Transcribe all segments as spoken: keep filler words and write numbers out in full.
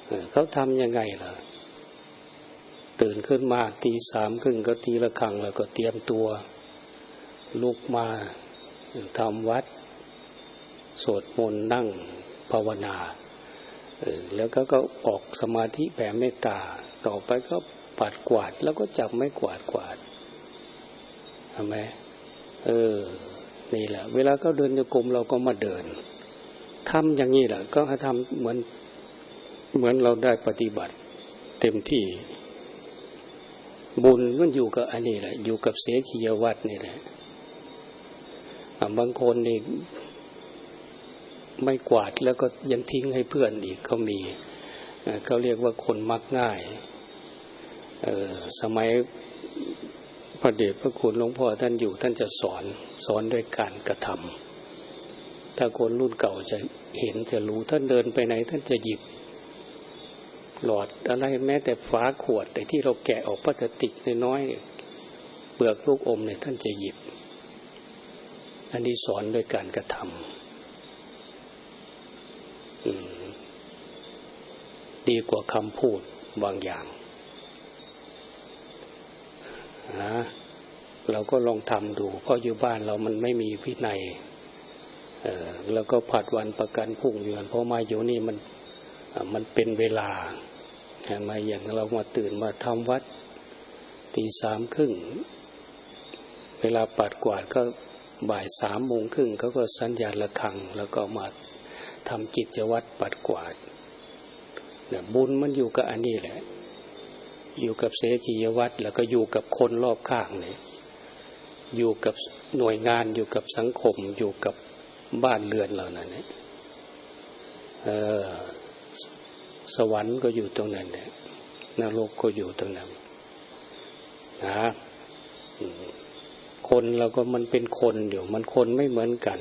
เขาทำยังไงล่ะตื่นขึ้นมาตีสามครึ่งก็ตีละฆังแล้วก็เตรียมตัวลุกมาทำวัดสวดมนต์นั่งภาวนาเออแล้วก็ก็ออกสมาธิแผ่เมตตาต่อไปก็ปัดกวาดแล้วก็จับไม้กวาดกวาดเห็นไหมเออนี่แหละเวลาเขาเดินโยกมเราก็มาเดินทำอย่างนี้แหละก็ทำเหมือนเหมือนเราได้ปฏิบัติเต็มที่บุญมันอยู่กับอันนี้แหละอยู่กับเสขียวัตรนี่แหละบางคนนี่ไม่กวาดแล้วก็ยังทิ้งให้เพื่อนอีกเขามีเขาเรียกว่าคนมักง่ายเออสมัยพระเดชพระคุณหลวงพ่อท่านอยู่ท่านจะสอนสอนด้วยการกระทำถ้าคนรุ่นเก่าจะเห็นจะรู้ท่านเดินไปไหนท่านจะหยิบหลอดอะไรแม้แต่ฝาขวดแต่ที่เราแกะออกพลาสติกน้อยๆเปลือกลูกอมเนี่ยท่านจะหยิบอันนี้สอนด้วยการกระทำดีกว่าคำพูดบางอย่างนะเราก็ลองทำดูเพราะอยู่บ้านเรามันไม่มีวินัยเออแล้วก็ผัดวันประกันพรุ่งอยู่เพราะมาอยู่นี่มันมันเป็นเวลามาอย่างเรามาตื่นมาทำวัดตีสามครึ่งเวลาปัดกวาดก็บ่ายสามโมงครึ่งเขาก็สัญญาณระฆังแล้วก็มาทำกิจวัตรปัดกวาดเนี่ยบุญมันอยู่กับอันนี้แหละอยู่กับเสขียวัตรแล้วก็อยู่กับคนรอบข้างเนี่ยอยู่กับหน่วยงานอยู่กับสังคมอยู่กับบ้านเรือนเรานั่นเนี่ยเออสวรรค์ก็อยู่ตรงนั้นเนี่ยนรกก็อยู่ตรงนั้นนะคนเราก็มันเป็นคนอยู่มันคนไม่เหมือนกัน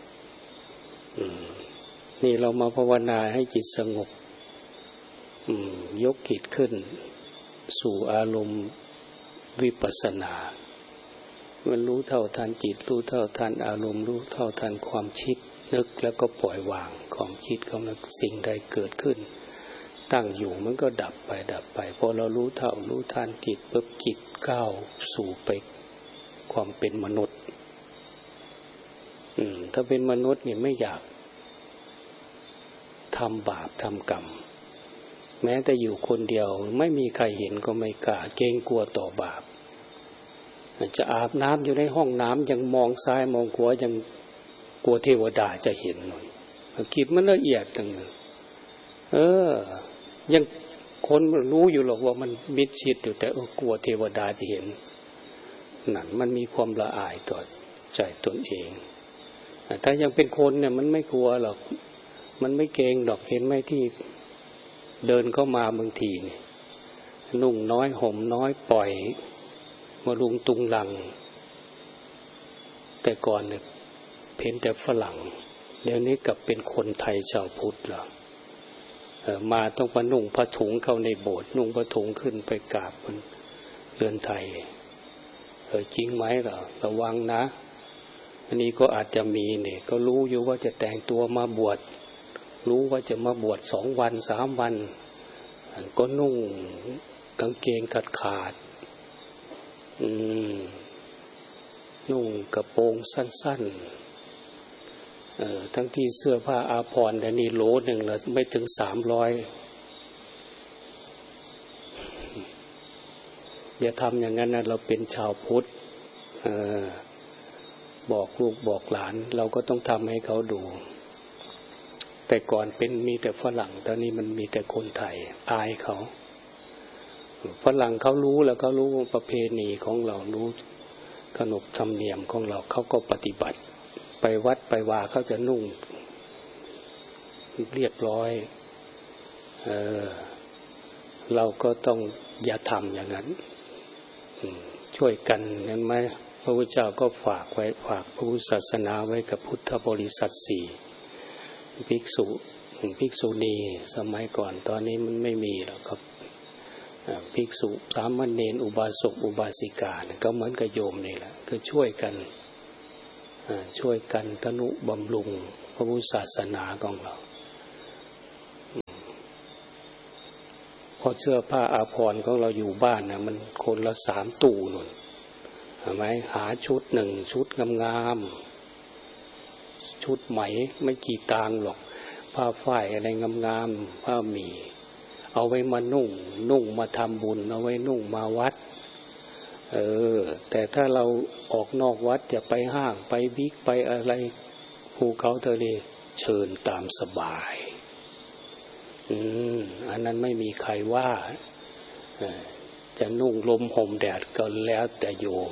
นี่เรามาภาวนาให้จิตสงบยกจิตขึ้นสู่อารมณ์วิปัสสนามันรู้เท่าทันจิตรู้เท่าทันอารมณ์รู้เท่าทันความคิดนึกแล้วก็ปล่อยวางความคิดความนึกสิ่งใดเกิดขึ้นตั้งอยู่มันก็ดับไปดับไปพอเรารู้เท่ารู้ทันจิตปุ๊บจิตก้าวสู่ไปความเป็นมนุษย์อืมถ้าเป็นมนุษย์นี่ไม่อยากทำบาปทำกรรมแม้แต่อยู่คนเดียวไม่มีใครเห็นก็ไม่กล้าเกรงกลัวต่อบาปจะอาบน้ำอยู่ในห้องน้ำยังมองซ้ายมองขวายังกลัวเทวดาจะเห็นหน่อยคิดมันละเอียดจังเลยเออยังคนรู้อยู่หรอกว่ามันมิดชิดอยู่แต่เออกลัวเทวดาจะเห็นนั่นมันมีความละอายต่อใจตนเองถ้ายังเป็นคนเนี่ยมันไม่กลัวหรอกมันไม่เกรงหรอกเห็นไหมที่เดินเข้ามาบางทีเนี่ยนุ่งน้อยห่มน้อยปล่อยมาลุงตุงลังแต่ก่อนเนี่ยเพ้นแต่ฝรั่งเดี๋ยวนี้กลับเป็นคนไทยชาวพุทธแล้วมาต้องมานุ่งผ้าถุงเข้าในโบสถ์นุ่งผ้าถุงขึ้นไปกราบบนเรือนไทยเออจริงไหมล่ะระวังนะอันนี้ก็อาจจะมีเนี่ยก็รู้อยู่ว่าจะแต่งตัวมาบวชรู้ว่าจะมาบวชสองวันสามวันก็นุ่งกางเกงขาดขาดอืมนุ่งกระโปรงสั้นๆเอ่อทั้งที่เสื้อผ้าอาภรณ์แต่นี่โหลหนึ่งละไม่ถึงสามร้อยอย่าทำอย่างนั้นนะเราเป็นชาวพุทธเออบอกลูกบอกหลานเราก็ต้องทำให้เขาดูแต่ก่อนเป็นมีแต่ฝรั่งตอนนี้มันมีแต่คนไทยอายเขาฝรั่งเขารู้แล้วเขารู้ประเพณีของเรารู้ขนบธรรมเนียมของเราเขาก็ปฏิบัติไปวัดไปวาเขาจะนุ่งเรียบร้อยเออเราก็ต้องอย่าทำอย่างนั้นช่วยกันนั้นไหมพระพุทธเจ้าก็ฝากไว้ฝากพระพุทธศาสนาไว้กับพุทธบริษัทสี่ภิกษุภิกษุณีสมัยก่อนตอนนี้มันไม่มีหรอกครับภิกษุสามเณรอุบาสกอุบาสิกาเนี่ยก็เหมือนกับโยมนี่แหละคือช่วยกันช่วยกันทนุบำรุงพระพุทธศาสนาของเราราะเสื้อผ้าอาภรณ์ของเราอยู่บ้านนะมันคนละสามตู้หนุนเห็นไหมหาชุดหนึ่งชุดงามๆชุดไหมไม่กี่ตังค์หรอกผ้าฝ้ายอะไรงามๆผ้าหมี่เอาไว้มานุ่งนุ่งมาทำบุญเอาไว้นุ่งมาวัดเออแต่ถ้าเราออกนอกวัดจะไปห้างไปบิ๊กไปอะไรภูเขาทะเลเชิญตามสบายอืมอันนั้นไม่มีใครว่าจะนุ่งลมห่มแดดก็แล้วแต่โยม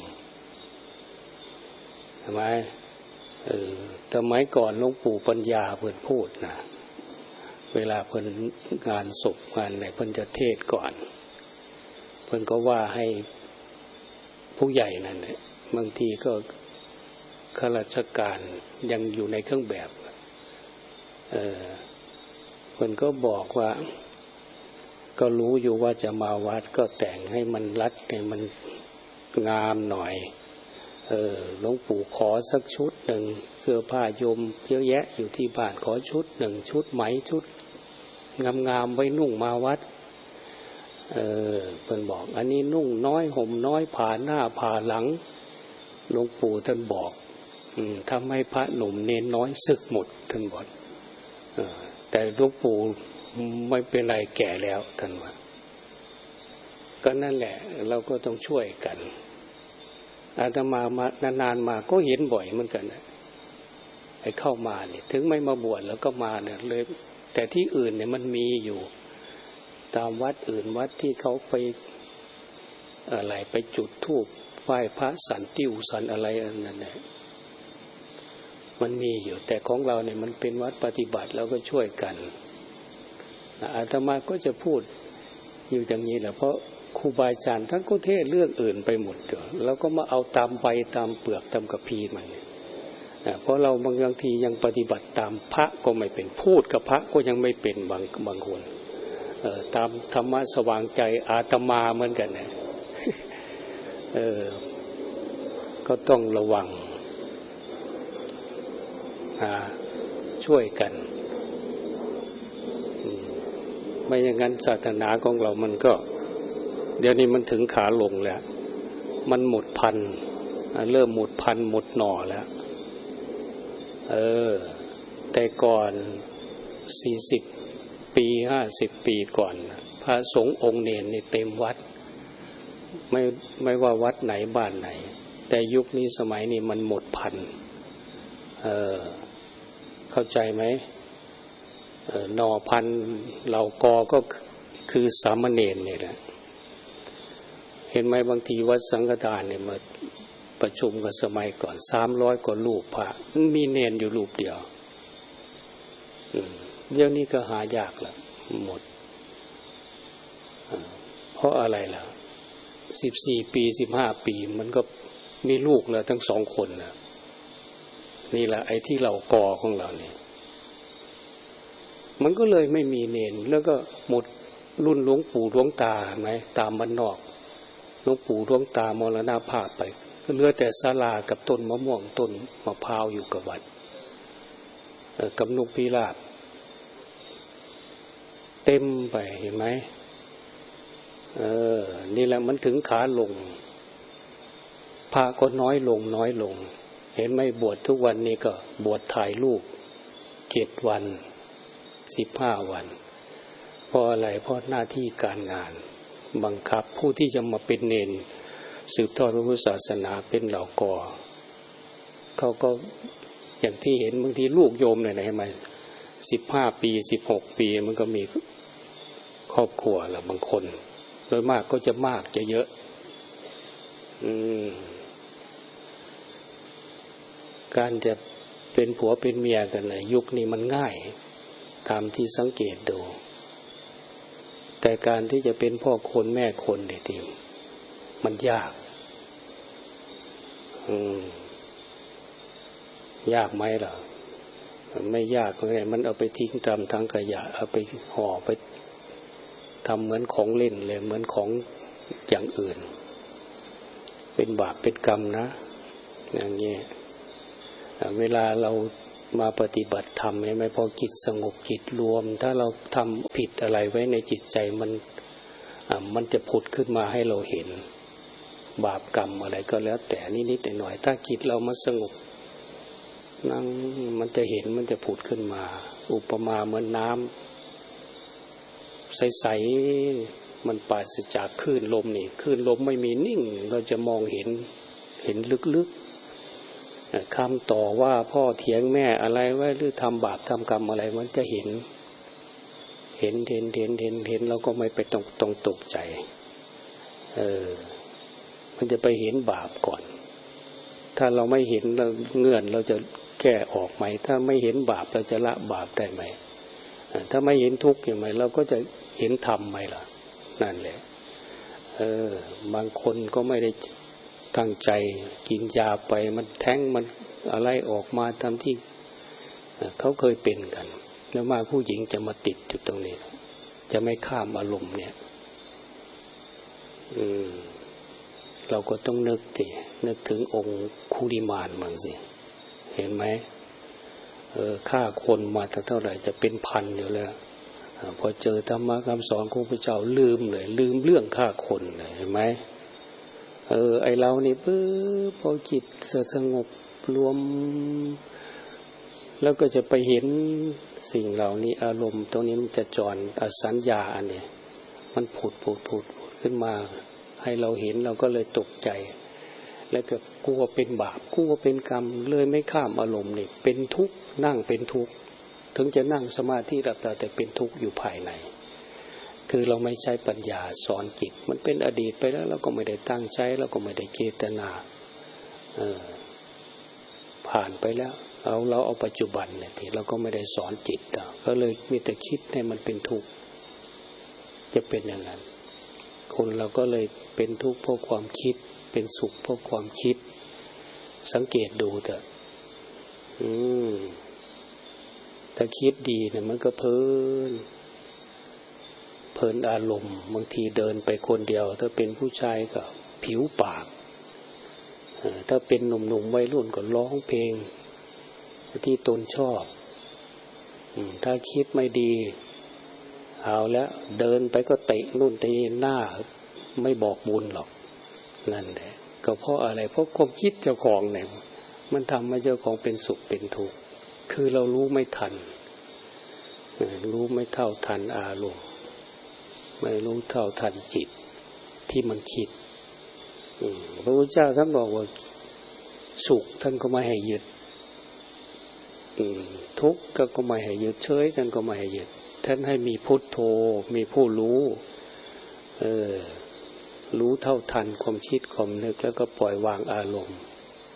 ใช่ไหมเออสมัยก่อนหลวงปู่ปัญญาเพิ่นพูดนะเวลาเพิ่นงานศพงานไหนเพิ่นจะเทศก่อนเพิ่นก็ว่าให้ผู้ใหญ่นั่นแหละบางทีก็ข้าราชการยังอยู่ในเครื่องแบบเออเพิ่นก็บอกว่าก็รู้อยู่ว่าจะมาวัดก็แต่งให้มันรัดให้มันงามหน่อยเออหลวงปู่ขอสักชุดหนึ่งเสื้อผ้าโยมเยอะแยะอยู่ที่บ้านขอชุดหนึ่งชุดไหมชุดงามๆไว้นุ่งมาวัดเออเพิ่นบอกอันนี้นุ่งน้อยห่มน้อยผ่าหน้าผ่าหลังหลวงปู่ท่านบอกอืมทำให้พระหนุ่มเนนน้อยสึกหมดท่านบอกเออแต่หลวงปู่ไม่เป็นไรแก่แล้วท่านว่าก็นั่นแหละเราก็ต้องช่วยกันอาตมามานานๆมาก็เห็นบ่อยเหมือนกันนะไอ้เข้ามาเนี่ยถึงไม่มาบวชแล้วก็มาเนี่ยเลยแต่ที่อื่นเนี่ยมันมีอยู่ตามวัดอื่นวัดที่เขาไปอะไรไปจุดธูปไหว้พระสันติวสันอะไรนั่นแหละมันมีอยู่แต่ของเราเนี่ยมันเป็นวัดปฏิบัติแล้วก็ช่วยกันอาตมาก็จะพูดอยู่อย่างนี้แหละเพราะครูบาอาจารย์ท่านก็เทศเรื่องอื่นไปหมดเถอะแล้วก็มาเอาตามใบตามเปลือกตามกระพี้มันเพราะเราบางทียังปฏิบัติตามพระก็ไม่เป็นพูดกับพระก็ยังไม่เป็นบางบางคนตามธรรมะสว่างใจอาตมาเหมือนกันนะเออก็ต้องระวังช่วยกันไม่อย่างนั้นศาสนาของเรามันก็เดี๋ยวนี้มันถึงขาลงแล้วมันหมดพันธุ์เริ่มหมดพันธุ์หมดหน่อแล้วเออแต่ก่อนสี่สิบปีห้าสิบปีก่อนพระสงฆ์องค์เนรนี่เต็มวัดไม่ไม่ว่าวัดไหนบ้านไหนแต่ยุคนี้สมัยนี้มันหมดพันธุ์เออเข้าใจไหมเออหน่อพันธุ์เหล่ากอก็คือสามเณรนี่แหละเห็นไหมบางทีวัดสังฆทานเนี่ยมาประชุมกันสมัยก่อนสามร้อยกว่ารูปพระมีเนรอยู่รูปเดียวเดี๋ยวนี้ก็หายากละหมดเพราะอะไรล่ะสิบสี่ปีสิบห้าปีมันก็มีลูกแล้วทั้งสองคนนะนี่แหละไอ้ที่เรากอของเราเนี่ยมันก็เลยไม่มีเนรแล้วก็หมดรุ่นหลวงปู่หลวงตาไหมตามบ้านนอกหลวงปู่หลวงตามรณภาพไปก็เหลือแต่ศาลากับต้นมะม่วงต้นมะพร้าวอยู่กับวัดกับนกพิราบเต็มไปเห็นไหมเออนี่แหละมันถึงขาลงพระก็น้อยลงน้อยลงเห็นไหมบวชทุกวันนี้ก็บวชถ่ายรูปเจ็ดวันสิบห้าวันเพราะอะไรเพราะหน้าที่การงานบังคับผู้ที่จะมาเป็นเณรสืบทอดพระพุทธศาสนาเป็นเหล่ากอเขาก็อย่างที่เห็นบางทีลูกโยมไหนๆมาสิบห้าปีสิบหกปีมันก็มีครอบครัวละบางคนโดยมากก็จะมากจะเยอะอืมการจะเป็นผัวเป็นเมียกันนะยุคนี้มันง่ายตามที่สังเกตดูแต่การที่จะเป็นพ่อคนแม่คนเนี่ยทีมันยากอืมยากไหมล่ะไม่ยากเลยมันเอาไปทิ้งตามทางขยะเอาไปห่อไปทำเหมือนของเล่นเลยเหมือนของอย่างอื่นเป็นบาปเป็นกรรมนะอย่างนี้เวลาเรามาปฏิบัติธรรมใช่ไหมพอจิตสงบจิตรวมถ้าเราทำผิดอะไรไว้ในจิตใจมันมันจะผุดขึ้นมาให้เราเห็นบาปกรรมอะไรก็แล้วแต่นิดๆหน่อยๆถ้าจิตเรามาสงบนั่งมันจะเห็นมันจะผุดขึ้นมาอุปมาเหมือนน้ำใสๆมันปราศจากคลื่นลมนี่คลื่นลมไม่มีนิ่งเราจะมองเห็นเห็นลึกๆคำต่อว่าพ่อเถียงแม่อะไรไว้หรือทำบาปทำกรรมอะไรมันจะเห็นเห็นเห็นเห็นเห็นเห็นเราก็ไม่ไปต้องต้องตกใจเออมันจะไปเห็นบาปก่อนถ้าเราไม่เห็นเราเงื่อนเราจะแก้ออกไหมถ้าไม่เห็นบาปเราจะละบาปได้ไหมถ้าไม่เห็นทุกข์อย่างไรเราก็จะเห็นธรรมไหมล่ะนั่นแหละเออบางคนก็ไม่ได้ตั้งใจกินยาไปมันแท้งมันอะไรออกมาทำที่เขาเคยเป็นกันแล้วมาผู้หญิงจะมาติดอยู่ตรงนี้จะไม่ข้ามอารมณ์เนี่ยอืมเราก็ต้องนึกสินึกถึงองค์คุลิมานมั่งสิเห็นไหมเออฆ่าคนมาเท่าไหร่จะเป็นพันอยู่แล้วพอเจอธรรมะคำสอนของพระเจ้าลืมเลยลืมเรื่องฆ่าคนเลยเห็นไหมเออไอเรานี่ปึ๊บพอจิตสงบรวมแล้วก็จะไปเห็นสิ่งเหล่านี้อารมณ์ตรงนี้มันจะจรอสัญญาอันนี้มันผุดผุดผุดขึ้นมาให้เราเห็นเราก็เลยตกใจแล้วก็กลัวเป็นบาปกลัวเป็นกรรมเลยไม่ข้ามอารมณ์นี่เป็นทุกข์นั่งเป็นทุกข์ถึงจะนั่งสมาธิหลับตาแต่เป็นทุกข์อยู่ภายในคือเราไม่ใช้ปัญญาสอนจิตมันเป็นอดีตไปแล้วเราก็ไม่ได้ตั้งใจเราก็ไม่ได้เจตนาเออผ่านไปแล้วเอาเราเอาปัจจุบันเนี่ยที่เราก็ไม่ได้สอนจิตก็เลยมีแต่คิดให้มันเป็นทุกข์จะเป็นอย่างนั้นคนเราก็เลยเป็นทุกข์เพราะความคิดเป็นสุขเพราะความคิดสังเกตดูเถอะอืมถ้าคิดดีเนี่ยมันก็เพลินเพลินอารมณ์บางทีเดินไปคนเดียวถ้าเป็นผู้ชายก็ผิวปากถ้าเป็นหนุ่มๆวัยรุ่นก็ร้องเพลงที่ตนชอบถ้าคิดไม่ดีเอาแล้วเดินไปก็เตะนู่นเตะหน้าไม่บอกบุญหรอกนั่นแหละก็เพราะอะไรเพราะความคิดเจ้าของเนี่ยมันทำให้เจ้าของเป็นสุขเป็นทุกข์คือเรารู้ไม่ทันรู้ไม่เท่าทันอารมณ์ไม่รู้เท่าทันจิตที่มันคิดพระพุทธเจ้าท่านบอกว่าสุขท่านก็ไม่ให้ยึดทุกข์ก็ไม่ให้ยึดเฉยท่านก็ไม่ให้ยึดท่านให้มีพุทโธมีผู้รู้เออรู้เท่าทันความคิดความนึกแล้วก็ปล่อยวางอารมณ์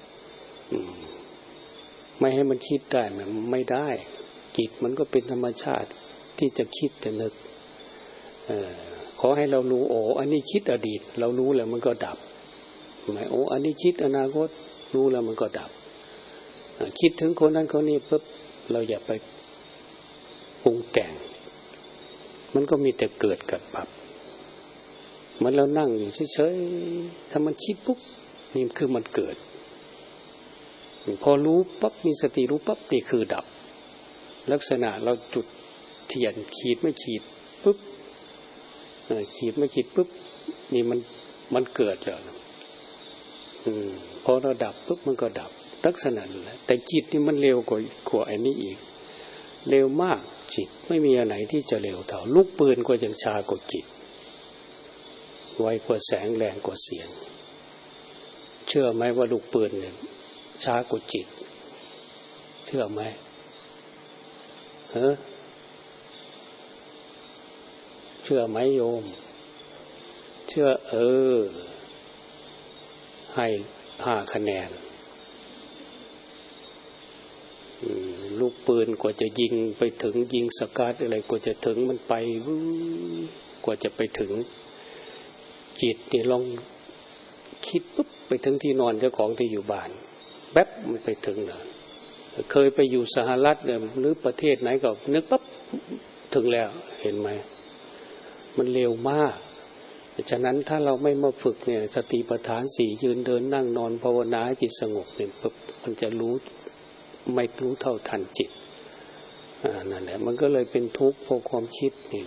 ไม่ให้มันคิดได้มันไม่ได้จิตมันก็เป็นธรรมชาติที่จะคิดจะนึกเออขอให้เรารู้โอ้อันนี้คิดอดีตเรารู้แล้วมันก็ดับไม่โอ้อันนี้คิดอนาคตรู้แล้วมันก็ดับคิดถึงคนนั้นคนนี้ปุ๊บเราอย่าไปปรุงแต่งมันก็มีแต่เกิดกับดับมันเรานั่งอยู่เฉยๆถ้ามันคิดปุ๊บนี่คือมันเกิดพอรู้ปั๊บมีสติรู้ปั๊บนี่คือดับลักษณะเราจุดเทียนขีดไม่ขีดปุ๊บขีดไม่ขีดปุ๊บนี่มันมันเกิดแล้วอืมพอเราดับปุ๊บมันก็ดับลักษณะนั้นแหละแต่จิตนี่มันเร็วกว่ากว่าไอ้นี้อีกเร็วมากจิตไม่มีอะไรที่จะเร็วเท่าลูกปืนก็ยังช้ากว่าจิตไวกว่าแสงแรงกว่าเสียงเชื่อไหมว่าลูกปืนเนี่ยช้ากว่าจิตเชื่อไหมเออเชื่อไหมโยมเชื่อเออให้ห้าคะแนนลูกปืนกว่าจะยิงไปถึงยิงสกัดอะไรกว่าจะถึงมันไปกว่าจะไปถึงจิตนี่ลองคิดปุ๊บไปถึงที่นอนเจ้าของที่อยู่บ้านแป๊บมันไปถึงเลยเคยไปอยู่สหรัฐเนี่ยหรือประเทศไหนก็นึกปั๊บถึงแล้วเห็นไหมมันเร็วมากฉะนั้นถ้าเราไม่มาฝึกเนี่ยสติปัฏฐานสี่ยืนเดินนั่งนอนภาวนาให้จิตสงบเนี่ยปุ๊บมันจะรู้ไม่รู้เท่าทันจิตอ่านั่นแหละมันก็เลยเป็นทุกข์เพราะความคิดนี่